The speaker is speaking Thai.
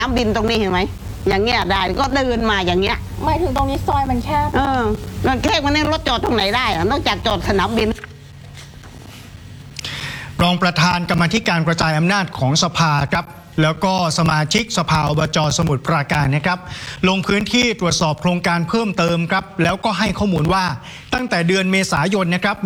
น้ำบินตรงนี้เห็นไหมอย่างเงี้ยได้ก็เดินมาอย่างเงี้ยหมายถึงตรงนี้ซอยมันแคบมันแคบมันนี่รถจอดตรงไหนได้นอกจากจอดสนามบินรองประธานกรรมาธิการกระจายอำนาจของสภาครับแล้วก็สมาชิกสภาอบจ.สมุทรปราการนะครับลงพื้นที่ตรวจสอบโครงการเพิ่มเติมครับแล้วก็ให้ข้อมูลว่าตั้งแต่เดือนเมษายนนะครับ